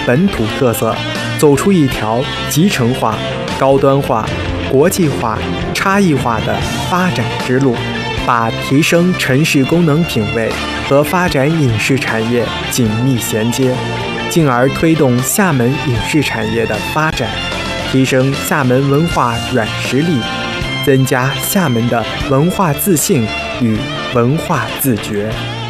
本土特色，走出一条集成化、高端化、国际化、差异化的发展之路，把提升城市功能品味和发展影视产业紧密衔接，进而推动厦门影视产业的发展，提升厦门文化软实力，增加厦门的文化自信与文化自觉。